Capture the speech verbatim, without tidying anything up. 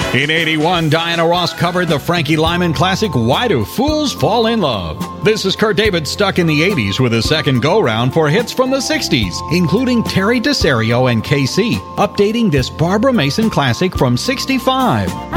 In eighty-one, Diana Ross covered the Frankie Lyman classic, Why Do Fools Fall in Love? This is Kurt David stuck in the eighties with a second go-round for hits from the sixties, including Terry DeSario and K C, updating this Barbara Mason classic from sixty-five.